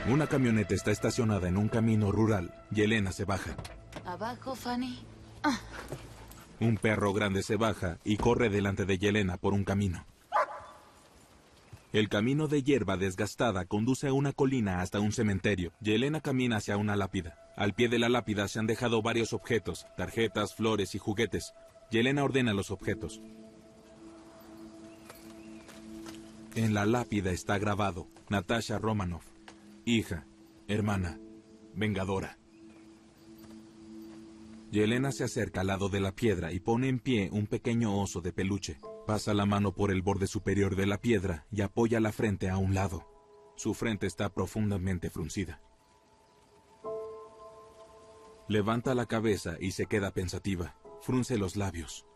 Una camioneta está estacionada en un camino rural. Yelena se baja. Abajo, Fanny. Un perro grande se baja y corre delante de Yelena por un camino. El camino de hierba desgastada conduce a una colina hasta un cementerio. Yelena camina hacia una lápida. Al pie de la lápida se han dejado varios objetos, tarjetas, flores y juguetes. Yelena ordena los objetos. En la lápida está grabado: Natasha Romanoff, hija, hermana, vengadora. Yelena se acerca al lado de la piedra y pone en pie un pequeño oso de peluche. Pasa la mano por el borde superior de la piedra y apoya la frente a un lado. Su frente está profundamente fruncida. Levanta la cabeza y se queda pensativa. Frunce los labios.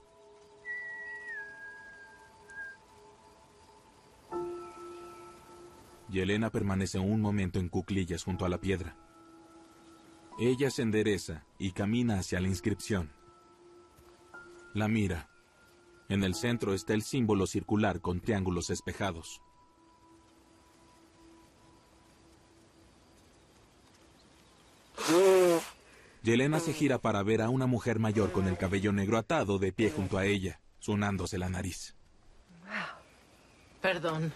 Yelena permanece un momento en cuclillas junto a la piedra. Ella se endereza y camina hacia la inscripción. La mira. En el centro está el símbolo circular con triángulos espejados. Yelena se gira para ver a una mujer mayor con el cabello negro atado de pie junto a ella, sonándose la nariz. Perdón.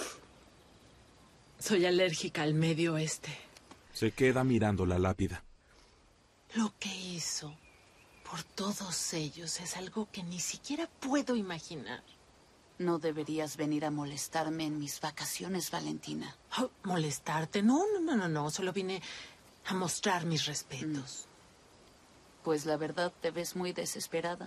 Soy alérgica al Medio Oeste. Se queda mirando la lápida. Lo que hizo por todos ellos es algo que ni siquiera puedo imaginar. No deberías venir a molestarme en mis vacaciones, Valentina. Oh, ¿molestarte? No. Solo vine a mostrar mis respetos. Pues la verdad te ves muy desesperada.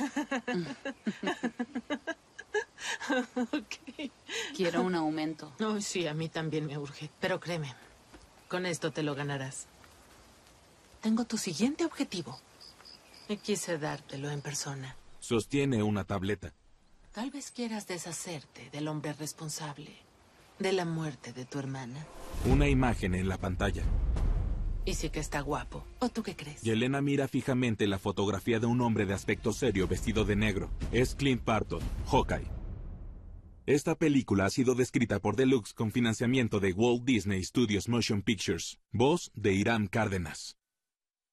Okay. Quiero un aumento. Oh, sí, a mí también me urge. Pero créeme, con esto te lo ganarás. Tengo tu siguiente objetivo. Y quise dártelo en persona. Sostiene una tableta. Tal vez quieras deshacerte del hombre responsable de la muerte de tu hermana. Una imagen en la pantalla. Y sí que está guapo. ¿O tú qué crees? Yelena mira fijamente la fotografía de un hombre de aspecto serio vestido de negro. Es Clint Barton, Hawkeye. Esta película ha sido descrita por Deluxe con financiamiento de Walt Disney Studios Motion Pictures. Voz de Irán Cárdenas.